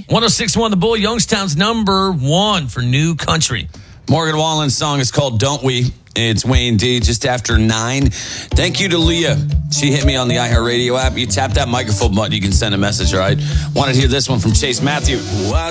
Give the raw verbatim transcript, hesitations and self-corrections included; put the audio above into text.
one oh six point one The Bull, Youngstown's number one for new country. Morgan Wallen's song is called Don't We. It's Wayne D, just after nine. Thank you to Leah. She hit me on the iHeartRadio app. You tap that microphone button, you can send a message, all right? Want to hear this one from Chase Matthew.